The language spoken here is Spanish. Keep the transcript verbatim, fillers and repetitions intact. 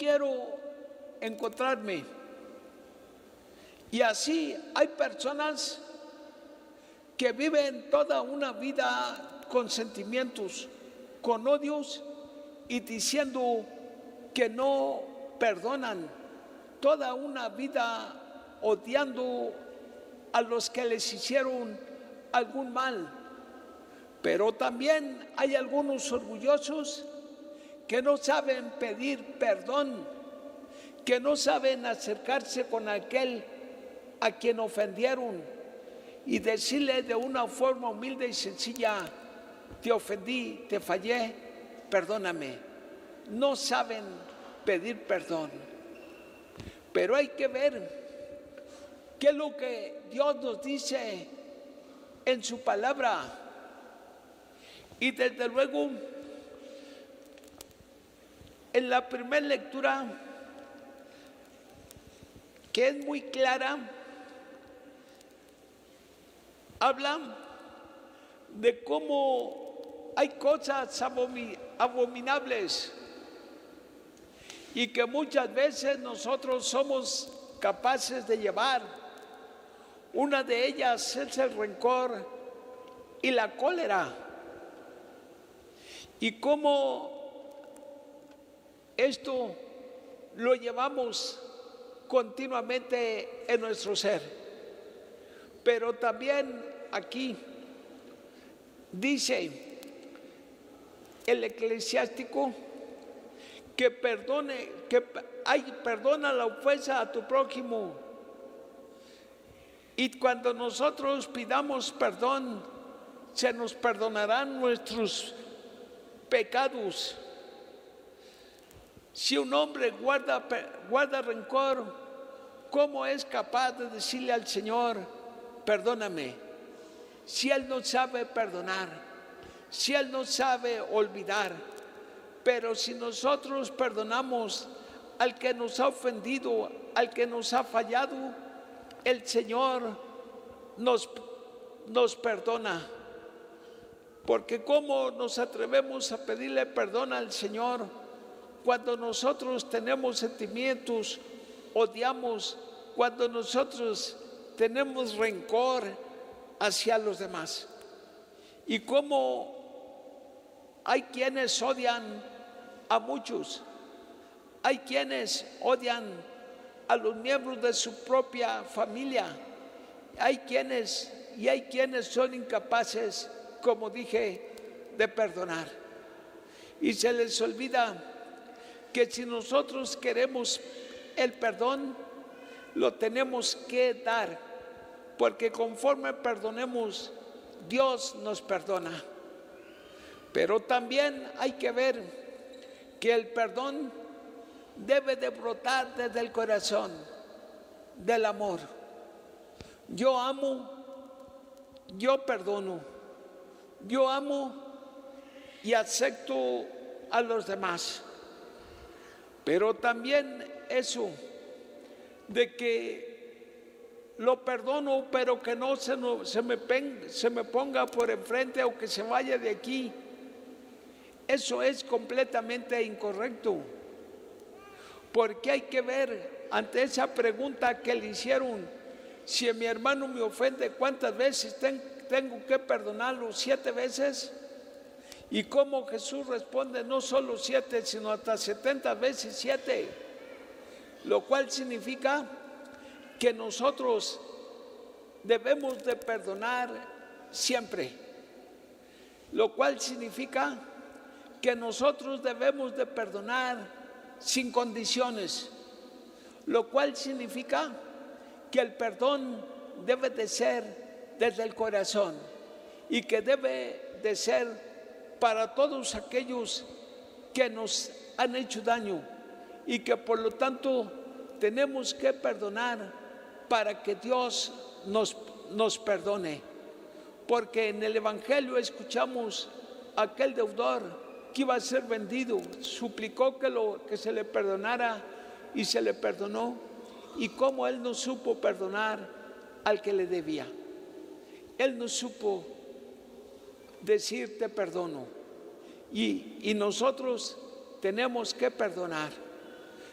quiero encontrarme. Y así hay personas que viven toda una vida con sentimientos, con odios y diciendo que no perdonan, toda una vida odiando a los que les hicieron algún mal. Pero también hay algunos orgullosos que no saben pedir perdón, que no saben acercarse con aquel a quien ofendieron y decirle de una forma humilde y sencilla: te ofendí, te fallé, perdóname. No saben pedir perdón. Pero hay que ver qué es lo que Dios nos dice en su palabra. Y desde luego, en la primera lectura, que es muy clara, habla de cómo hay cosas abominables y que muchas veces nosotros somos capaces de llevar. Una de ellas es el rencor y la cólera. Y cómo esto lo llevamos continuamente en nuestro ser. Pero también aquí dice el eclesiástico que perdone, que ay, perdona la ofensa a tu prójimo. Y cuando nosotros pidamos perdón, se nos perdonarán nuestros pecados. Si un hombre guarda, guarda rencor, ¿cómo es capaz de decirle al Señor: perdóname? Si Él no sabe perdonar, si Él no sabe olvidar. Pero si nosotros perdonamos al que nos ha ofendido, al que nos ha fallado, el Señor nos, nos perdona. Porque ¿cómo nos atrevemos a pedirle perdón al Señor cuando nosotros tenemos sentimientos, odiamos, cuando nosotros tenemos rencor hacia los demás? Y cómo hay quienes odian a muchos, hay quienes odian a los miembros de su propia familia, hay quienes y hay quienes son incapaces, como dije, de perdonar. Y se les olvida que si nosotros queremos el perdón, lo tenemos que dar, porque conforme perdonemos, Dios nos perdona. Pero también hay que ver que el perdón debe de brotar desde el corazón del amor. Yo amo, yo perdono, yo amo y acepto a los demás. Pero también eso de que lo perdono, pero que no se, no, se, me, pen, se me ponga por enfrente o que se vaya de aquí, eso es completamente incorrecto. Porque hay que ver, ante esa pregunta que le hicieron, si mi hermano me ofende, ¿cuántas veces ten, tengo que perdonarlo? ¿Siete veces? Y cómo Jesús responde, no solo siete, sino hasta setenta veces siete. Lo cual significa que nosotros debemos de perdonar siempre. Lo cual significa que nosotros debemos de perdonar sin condiciones. Lo cual significa que el perdón debe de ser desde el corazón y que debe de ser para todos aquellos que nos han hecho daño y que por lo tanto tenemos que perdonar para que Dios nos, nos perdone. Porque en el Evangelio escuchamos a aquel deudor que iba a ser vendido, suplicó que, lo, que se le perdonara y se le perdonó. Y cómo él no supo perdonar al que le debía. Él no supo decir te perdono. Y, y nosotros tenemos que perdonar.